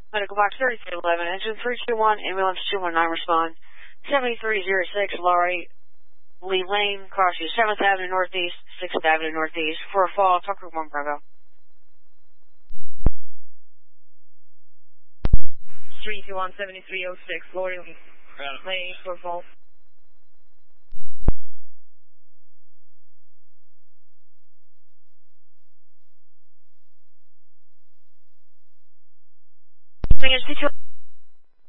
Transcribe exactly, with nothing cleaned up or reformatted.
Medical box thirty-three eleven, engine three two one, ambulance two one nine, respond. seventy-three oh six, Laurie Lee Lane, cross you seventh Avenue Northeast, sixth Avenue Northeast, for a fall, Tucker one Bravo. three two one, seventy-three oh six, Laurie Lane, for a fall. Bring it to